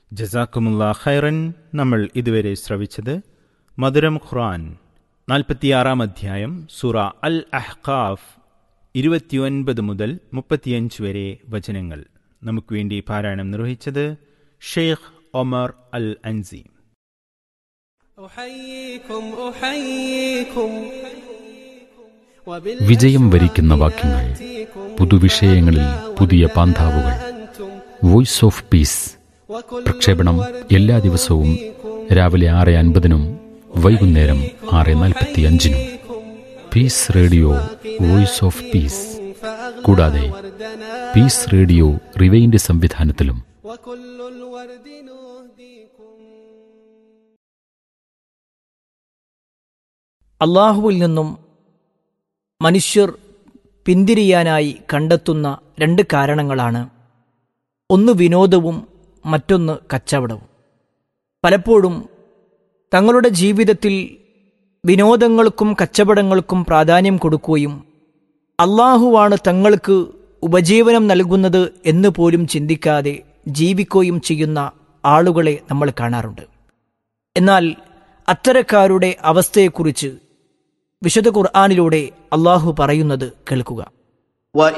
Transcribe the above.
ജസാക്കുമുല്ലാ ഖൈറൻ. നമ്മൾ ഇതുവരെ ശ്രവിച്ചത് മധുരം ഖുർആൻ 46 അധ്യായം സൂറ അൽ അഹ്ഖാഫ് 29 മുതൽ 35 വരെ വചനങ്ങൾ. നമുക്ക് വേണ്ടി പാരായണം നിർവഹിച്ചത് ഷെയ്ഖ് ഒമർ അൽ അൻസി. വിജയം വരിക്കുന്ന വാക്യങ്ങൾ, പുതുവിഷയങ്ങളിൽ പുതിയ പാന്താവുകൾ. വോയിസ് ഓഫ് പീസ് പ്രക്ഷേപണം എല്ലാ ദിവസവും രാവിലെ 6:50 വൈകുന്നേരം 6:45. Piece radio voice of peace. കൂടാതെ പീസ് റേഡിയോ റിവൈൻഡ് സംവിധാനത്തിലും. അല്ലാഹുവിൽ നിന്നും മനുഷ്യർ പിന്തിരിയാനായി കണ്ടെത്തുന്ന 2 കാരണങ്ങളാണ്. ഒന്ന് വിനോദവും മറ്റൊന്ന് കച്ചവടവും. പലപ്പോഴും തങ്ങളുടെ ജീവിതത്തിൽ വിനോദങ്ങൾക്കും കച്ചവടങ്ങൾക്കും പ്രാധാന്യം കൊടുക്കുകയും അല്ലാഹുവാണ് തങ്ങൾക്ക് ഉപജീവനം നൽകുന്നത് എന്ന് പോലും ചിന്തിക്കാതെ ജീവിക്കുകയും ചെയ്യുന്ന ആളുകളെ നമ്മൾ കാണാറുണ്ട്. എന്നാൽ അത്തരക്കാരുടെ അവസ്ഥയെക്കുറിച്ച് വിശുദ്ധ ഖുർആനിലൂടെ അല്ലാഹു പറയുന്നത് കേൾക്കുക.